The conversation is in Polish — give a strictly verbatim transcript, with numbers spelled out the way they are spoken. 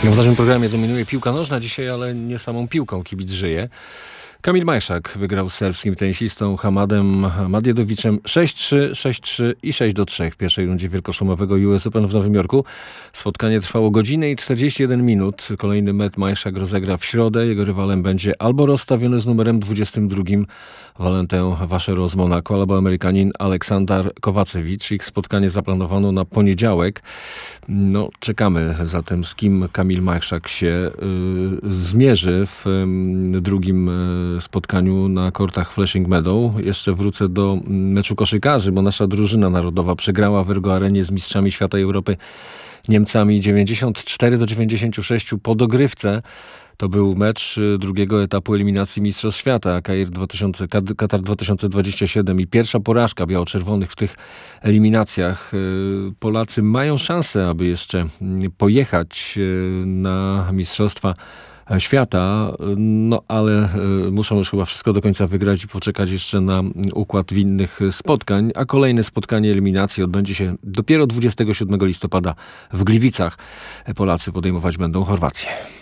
W naszym programie dominuje piłka nożna dzisiaj, ale nie samą piłką kibic żyje. Kamil Majszak wygrał z serbskim tenisistą Hamadem Madjedowiczem sześć trzy, sześć trzy i sześć do trzech w pierwszej rundzie wielkoszlemowego U S Open w Nowym Jorku. Spotkanie trwało godzinę i czterdzieści jeden minut. Kolejny mecz Majszak rozegra w środę. Jego rywalem będzie albo rozstawiony z numerem dwudziestym drugim Valentę Vacheron z Monako, albo Amerykanin Aleksander Kowacewicz. Ich spotkanie zaplanowano na poniedziałek. No, czekamy zatem, z kim Kamil Majszak się y, zmierzy w y, drugim y, spotkaniu na kortach Flushing Meadow. Jeszcze wrócę do meczu koszykarzy, bo nasza drużyna narodowa przegrała w Ergo Arenie z mistrzami świata i Europy Niemcami dziewięćdziesiąt cztery do dziewięćdziesięciu sześciu po dogrywce. To był mecz drugiego etapu eliminacji Mistrzostw Świata Kair dwa tysiące, Katar dwa tysiące dwadzieścia siedem i pierwsza porażka biało-czerwonych w tych eliminacjach. Polacy mają szansę, aby jeszcze pojechać na Mistrzostwa Świata, no ale muszą już chyba wszystko do końca wygrać i poczekać jeszcze na układ innych spotkań, a kolejne spotkanie eliminacji odbędzie się dopiero dwudziestego siódmego listopada w Gliwicach. Polacy podejmować będą Chorwację.